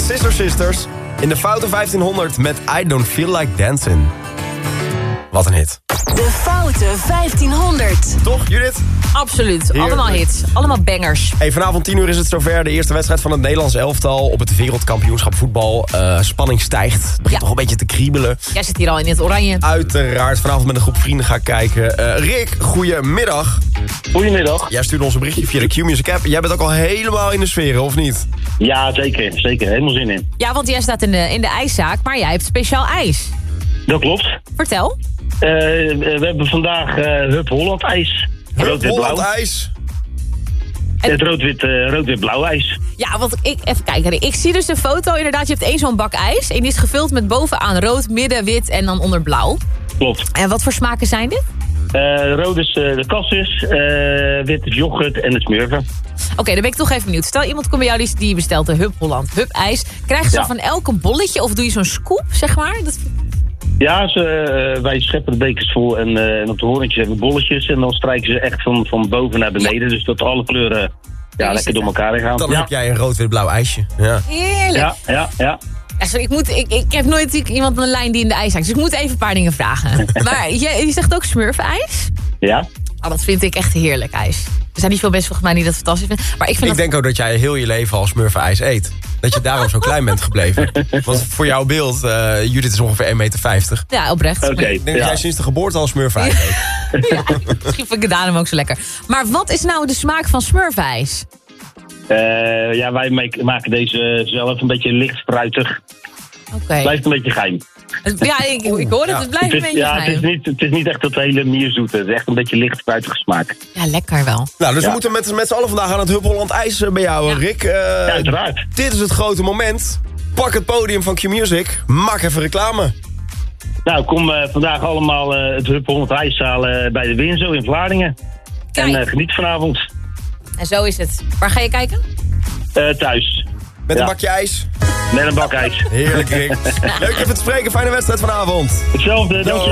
Sister Sisters in de Foute 1500 met I Don't Feel Like Dancing. Wat een hit. De Foute 1500. Toch, Judith? Absoluut, Heerlijk. allemaal hits, allemaal bangers. Hey, vanavond 10 uur is het zover. De eerste wedstrijd van het Nederlands elftal op het wereldkampioenschap voetbal. Spanning stijgt. Het begint toch een beetje te kriebelen. Jij zit hier al in het oranje. Uiteraard, vanavond met een groep vrienden ga ik kijken. Rick, goedemiddag. Goedemiddag. Jij stuurde ons een berichtje via de Q-Music app. Jij bent ook al helemaal in de sfeer, of niet? Ja, zeker. Zeker. Helemaal zin in. Ja, want jij staat in de ijszaak, maar jij hebt speciaal ijs. Dat klopt. Vertel. We hebben vandaag Hup Holland ijs. Holland ijs. Het rood-wit-blauw ijs. Ja, want even kijken. Ik zie dus de foto, inderdaad, je hebt één zo'n bak ijs. En die is gevuld met bovenaan rood, midden wit en dan onder blauw. Klopt. En wat voor smaken zijn dit? Rood is de cassis, wit is yoghurt en het smurfen. Oké, dan ben ik toch even benieuwd. Stel, iemand komt bij jou die bestelt de Hup Holland Hup ijs. Krijgen ze dan van elk een bolletje of doe je zo'n scoop, zeg maar? Ja, wij scheppen de bekers vol en op de hoorntjes hebben we bolletjes. En dan strijken ze echt van boven naar beneden. Dus dat alle kleuren lekker door elkaar gaan. Dan heb jij een rood-wit-blauw ijsje. Ja. Heerlijk. Ja. Ja, sorry, ik heb nooit iemand aan de lijn die in de ijs hangt. Dus ik moet even een paar dingen vragen. Maar je zegt ook smurfijs? Ja. Oh, dat vind ik echt heerlijk ijs. Er zijn niet veel mensen volgens mij die dat fantastisch vinden. Maar ik denk ook dat jij heel je leven al smurfenijs eet. Dat je daarom zo klein bent gebleven. Want voor jouw beeld, Judith is ongeveer 1,50 meter. Ja, oprecht. Oké. Ik denk dat jij sinds de geboorte al smurfenijs eet. Ja, misschien vind ik het daarom ook zo lekker. Maar wat is nou de smaak van smurfijs? Wij maken deze zelf een beetje licht fruitig. Oké. Blijft een beetje geheim. Ja, ik hoor het. Het blijft een beetje geheim. Het is niet echt dat hele mierzoete. Het is echt een beetje licht fruitige smaak. Ja, lekker wel. Nou, dus we moeten met z'n allen vandaag aan het Hup Holland ijs bij jou, Rick. Ja, uiteraard. Dit is het grote moment. Pak het podium van Q-Music. Maak even reclame. Nou, kom vandaag allemaal het Hup Holland ijs halen bij de Winzo in Vlaardingen. Kijk. En geniet vanavond. En zo is het. Waar ga je kijken? Thuis. Met een bakje ijs. Met een bak ijs. Heerlijk, Rick. Leuk even te spreken. Fijne wedstrijd vanavond. Hetzelfde, dankjewel.